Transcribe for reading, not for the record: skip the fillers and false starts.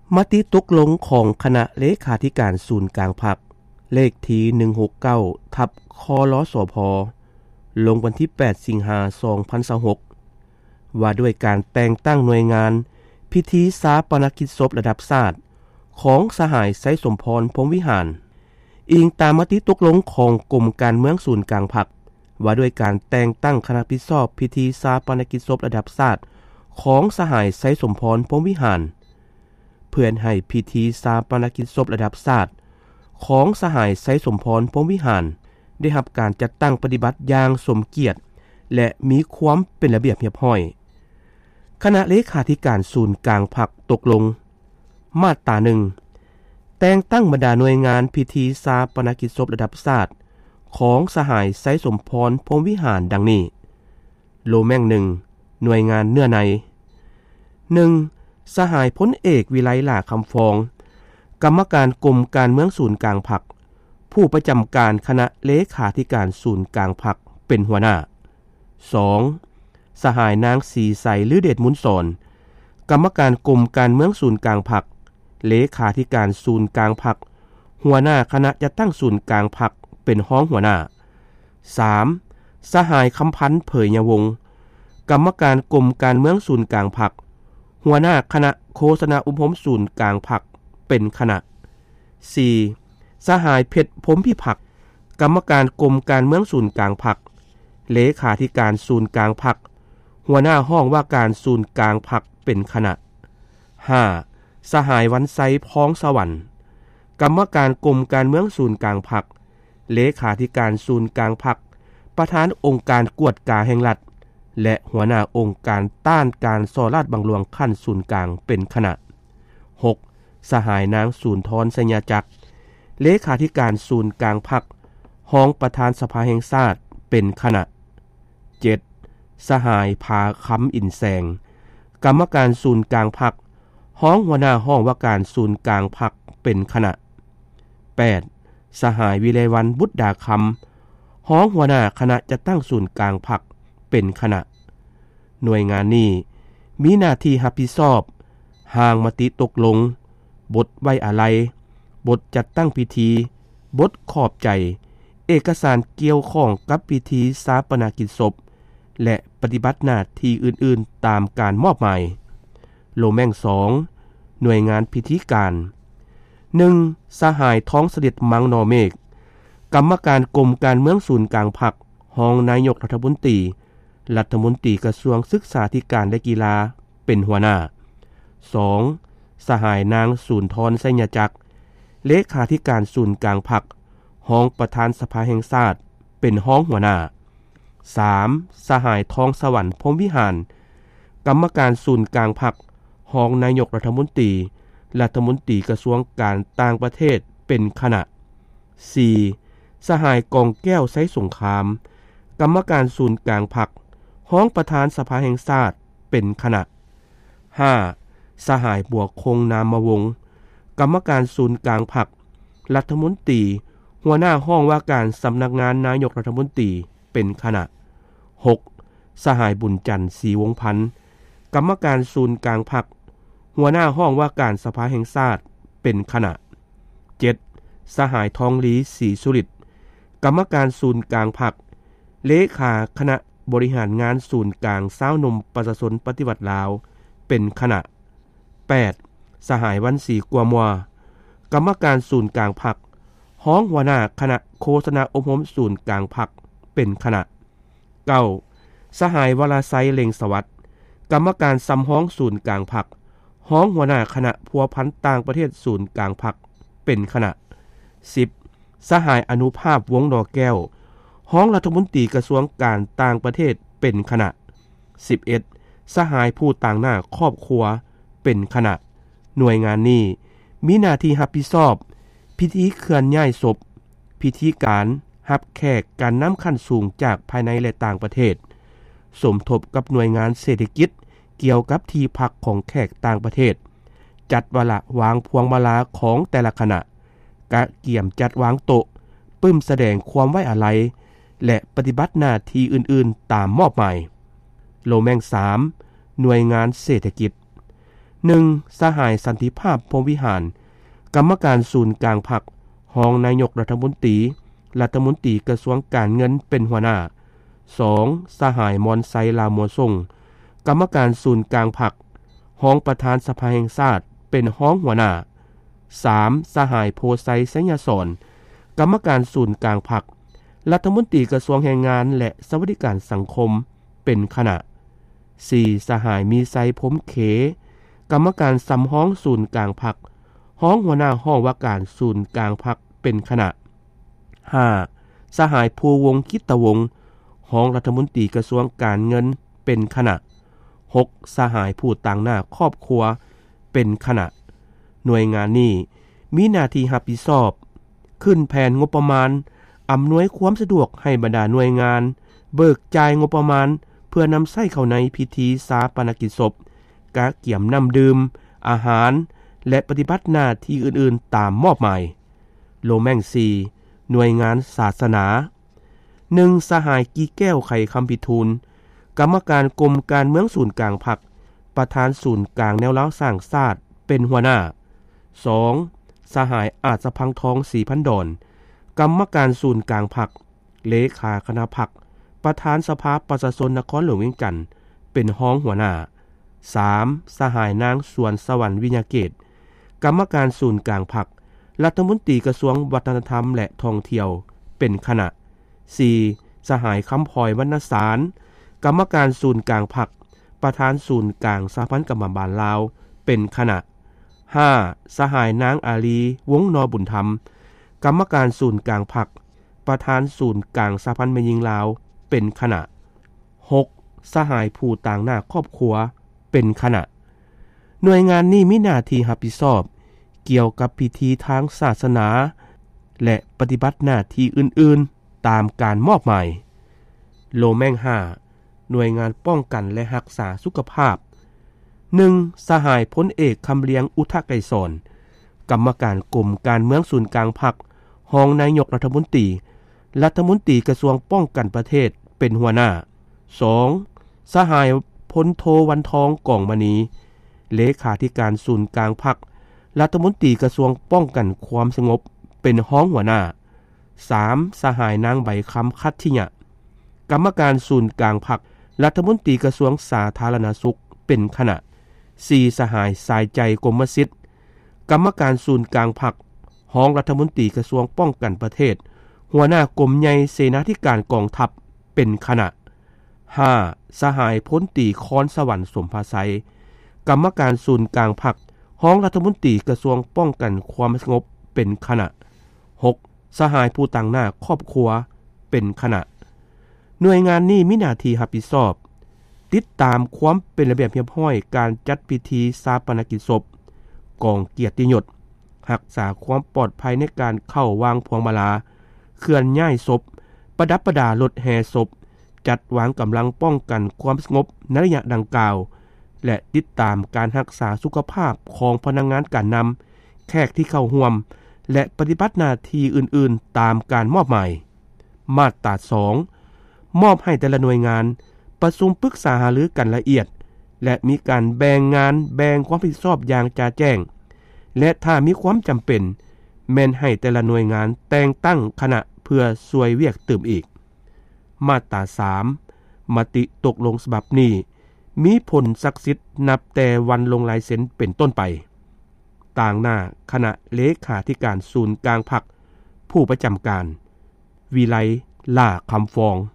มติตกลงของคณะเลขาธิการศูนย์กลางพรรคเลขที่169/คลสพลงวันที่8สิงหาคม2026ว่าด้วยการแต่งตั้งหน่วยงานพิธีศาปนกิจศพระดับชาติของสหายไสสมพรพรหมวิหารอิงตามมติตกลงของกรมการเมืองศูนย์กลางพรรคว่าด้วยการแต่งตั้งคณะรับผิดชอบพิธีศาปนกิจศพระดับชาติของสหายไสสมพรพรหมวิหารเพื่อให้พิธีศาปนกิจศพระดับชาติของสหายไสสมพรพรหมวิหารได้รับการจัดตั้งปฏิบัติอย่างสมเกียรติและมีความเป็นระเบียบเรียบร้อยคณะเลขาธิการศูนย์กลางพรรคตกลงมาตรา1แต่งตั้งบรรดาหน่วยงานพิธีศาปนกิจศพระดับชาติของสหายไสสมพรพรหมวิหารดังนี้โลแม่ง1หน่วยงานเนื้อใน1สหายพลเอกวิไลหล่าคำฟองกรรมการกรมการเมืองศูนย์กลางพรรคผู้ประจำการคณะเลขาธิการศูนย์กลางพรรคเป็นหัวหน้า2สหายนางศรีใสหรือเดชมุนสอนกรรมการกรมการเมืองศูนย์กลางพรรคเลขาธิการศูนย์กลางพรรคหัวหน้าคณะจัดตั้งศูนย์กลางพรรคเป็นห้องหัวหน้า3สหายคำพันธ์เผยยวงศ์กรรมการกรมการเมืองศูนย์กลางพรรคหัวหน้าคณะโฆษณาอุปมศูนย์กลางพรรคเป็นคณะ4สหายเพชรพรหมพิพักษ์กรรมการกรมการเมืองศูนย์กลางพรรคเลขาธิการศูนย์กลางพรรคหัวหน้าห้องว่าการศูนย์กลางพรรคเป็นคณะ5สหายวันไซพ้องสวรรค์กรรมการกรมการเมืองศูนย์กลางพรรคเลขาธิการศูนย์กลางพรรคประธานองค์การกวดกาแห่งรัฐและหัวหน้าองค์การต้านการส่อราชบังหลวงขั้นศูนย์กลางเป็นคณะ6สหายนางศูนย์ทรสัญญาจักรเลขาธิการศูนย์กลางพรรคห้องประธานสภาแห่งชาติเป็นคณะ7สหายพาคำอินแสงกรรมการศูนย์กลางพรรคห้องหัวหน้าห้องว่าการศูนย์กลางพรรคเป็นคณะ8สหายวิไลวรรณบุตรดาคำห้องหัวหน้าคณะจัดตั้งศูนย์กลางพรรคเป็นคณะหน่วยงานนี้มีหน้าที่รับผิดชอบห่างมติตกลงบทไว้อาลัยบทจัดตั้งพิธีบทขอบใจเอกสารเกี่ยวข้องกับพิธีศาปนกิจศพและปฏิบัติหน้าที่อื่นๆตามการมอบหมายโลแม่ง2หน่วยงานพิธีการ1สหายท้องเสด็จมังนอเมฆกรรมการกรมการเมืองศูนย์กลางพรรครองนายกรัฐมนตรีรัฐมนตรีกระทรวงศึกษาธิการและกีฬาเป็นหัวหน้า2สหายนางศูนย์ทรสัญญาจักรเลขาธิการศูนย์กลางพรรคห้องประธานสภาแห่งชาติเป็นห้องหัวหน้า3สหายทองสวรรค์พรหมวิหารกรรมการศูนย์กลางพรรคห้องนายกรัฐมนตรีรัฐมนตรีกระทรวงการต่างประเทศเป็นคณะ4สหายกองแก้วไสสงครามกรรมการศูนย์กลางพรรคห้องประธานสภาแห่งชาติเป็นคณะ5สหายบัวคงนามวงศ์กรรมการศูนย์กลางพรรครัฐมนตรีหัวหน้าห้องว่าการสำนักงานนายกรัฐมนตรีเป็นคณะ6สหายบุญจันทร์ศรีวงศ์พันธ์กรรมการศูนย์กลางพรรคหัวหน้าห้องว่าการสภาแห่งชาติเป็นคณะ7สหายทองลีศรีสุริตกรรมการศูนย์กลางพรรคเลขาคณะบริหารงานศูนย์กลางสาวนมประชาชนปฏิวัติลาวเป็นคณะ8สหายวันศรีกัวมัวกรรมการศูนย์กลางพรรคห้องหัวหน้าคณะโฆษณาอบรมศูนย์กลางพรรคเป็นคณะ9สหายวราไซเล็งสวัสดิ์กรรมการซ้ำห้องศูนย์กลางพรรคห้องหัวหน้าคณะพัวพันต่างประเทศศูนย์กลางพรรคเป็นคณะ10สหายอนุภาพวงศ์ดอกแก้วห้องรัฐมนตรีกระทรวงการต่างประเทศเป็นคณะ11สหายผู้ต่างหน้าครอบครัวเป็นคณะหน่วยงานนี้มีหน้าที่รับผิดชอบพิธีเคลื่อนย้ายศพพิธีการรับแขกการนำขั้นสูงจากภายในและต่างประเทศสมทบกับหน่วยงานเศรษฐกิจเกี่ยวกับที่พักของแขกต่างประเทศจัดวาระวางพวงมาลาของแต่ละคณะกะเกี่ยมจัดวางโต๊ะปึ้มแสดงความไว้อาลัยและปฏิบัติหน้าที่อื่นๆตามมอบหมายโลแม่ง3หน่วยงานเศรษฐกิจ 1. สหายสันติภาพพรหมวิหารกรรมการศูนย์กลางพรรครองนายกรัฐมนตรีกระทรวงการเงินเป็นหัวหน้า 2. สหายมอนไซลามัวส่งกรรมการศูนย์กลางพรรครองประธานสภาแห่งชาติเป็นรองหัวหน้า 3. สหายโพไซไสยสอนกรรมการศูนย์กลางพรรครัฐมนตรีกระทรวงแรงงานและสวัสดิการสังคมเป็นคณะ 4. สหายมีไซพรมเขกรรมการสำห้องศูนย์กลางพรรคห้องหัวหน้าห้องว่าการศูนย์กลางพรรคเป็นคณะ 5. สหายภูวงศ์คิตวงศ์ห้องรัฐมนตรีกระทรวงการเงินเป็นคณะ 6. สหายผู้ต่างหน้าครอบครัวเป็นคณะหน่วยงานนี้มีหน้าที่รับผิดชอบขึ้นแผนงบประมาณอำนวยความสะดวกให้บรรดาหน่วยงานเบิกจ่ายงบประมาณเพื่อนำใช้เข้าในพิธีชาปนกิจศพกะเกี่ยมน้ำดื่มอาหารและปฏิบัติหน้าที่อื่นๆตามมอบหมายโลแม่ง4หน่วยงานศาสนา 1. สหายกีแก้วไข่คำพิทูลกรรมการกรมการเมืองศูนย์กลางพรรคประธานศูนย์กลางแนวล้าวสร้างชาติเป็นหัวหน้า 2. สหายอาจสะพังทองศรีพันดอนกรรมการศูนย์กลางพรรคเลขาคณะพรรคประธานสภาประชาชนนครหลวงเวียงจันทน์เป็นรองหัวหน้า 3. สหายนางสวนสวรรค์วิญญาเกตกรรมการศูนย์กลางพรรครัฐมนตรีกระทรวงวัฒนธรรมและท่องเที่ยวเป็นคณะ 4. สหายคำพลอยวรรณสารกรรมการศูนย์กลางพรรคประธานศูนย์กลางสหพันธ์กรรมบาลลาวเป็นคณะ 5. สหายนางอาลีวงศ์นอบุญธรรมกรรมการศูนย์กลางพรรคประธานศูนย์กลางสหพันธ์แม่หญิงลาวเป็นคณะ 6. สหายผู้ต่างหน้าครอบครัวเป็นคณะหน่วยงานนี้มีหน้าที่รับผิดชอบเกี่ยวกับพิธีทางศาสนาและปฏิบัติหน้าที่อื่นๆตามการมอบหมายโลแม่ง5หน่วยงานป้องกันและรักษาสุขภาพ 1. สหายพลเอกคำเลียงอุทะไกรสอนกรรมการกรมการเมืองศูนย์กลางพรรครองนายกรัฐมนตรีกระทรวงป้องกันประเทศเป็นหัวหน้า 2. สหายพลโทวันทองกองมณีเลขาธิการศูนย์กลางพรรครัฐมนตรีกระทรวงป้องกันความสงบเป็นรองหัวหน้า 3. สหายนางใบคำคัตถิยะกรรมการศูนย์กลางพรรครัฐมนตรีกระทรวงสาธารณสุขเป็นคณะ 4. สหายสายใจกรมสิทธิ์กรรมการศูนย์กลางพรรครองรัฐมนตรีกระทรวงป้องกันประเทศหัวหน้ากรมใหญ่เสนาธิการกองทัพเป็นคณะ 5. สหายพลตรีคอนสวรรค์สมภาไสกรรมการศูนย์กลางพรรครองรัฐมนตรีกระทรวงป้องกันความสงบเป็นคณะ 6. สหายผู้ต่างหน้าครอบครัวเป็นคณะหน่วยงานนี้มีหน้าที่รับผิดชอบติดตามความเป็นระเบียบเรียบร้อยการจัดพิธีชาปนกิจศพกองเกียรติยศรักษาความปลอดภัยในการเข้าวางพวงมาลาเคลื่อนย้ายศพประดับประดารถแห่ศพจัดวางกำลังป้องกันความสงบในระยะดังกล่าวและติดตามการรักษาสุขภาพของพนักงานการนำแขกที่เข้าร่วมและปฏิบัติหน้าที่อื่นๆตามการมอบหมายมาตรา 2 มอบให้แต่ละหน่วยงานประชุมปรึกษาหารือกันละเอียดและมีการแบ่งงานแบ่งความรับผิดชอบอย่างจ่าแจ้งและถ้ามีความจำเป็นแม่นให้แต่ละหน่วยงานแต่งตั้งคณะเพื่อช่วยเวียกเติมอีกมาตรา 3 มติตกลงฉบับนี้มีผลศักดิ์สิทธิ์นับแต่วันลงลายเซ็นเป็นต้นไปต่างหน้าคณะเลขาธิการศูนย์กลางพรรคผู้ประจำการวิไลล่าคำฟอง